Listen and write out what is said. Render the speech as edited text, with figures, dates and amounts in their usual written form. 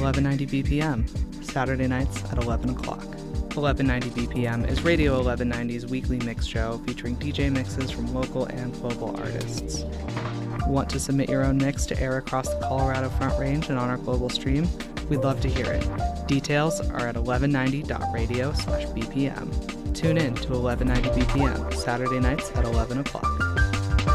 1190 BPM, Saturday nights at 11 o'clock. 1190 BPM is Radio 1190's weekly mix show featuring DJ mixes from local and global artists. Want to submit your own mix to air across the Colorado Front Range and on our global stream? We'd love to hear it. Details are at 1190.radio/BPM. Tune in to 1190 BPM, Saturday nights at 11 o'clock.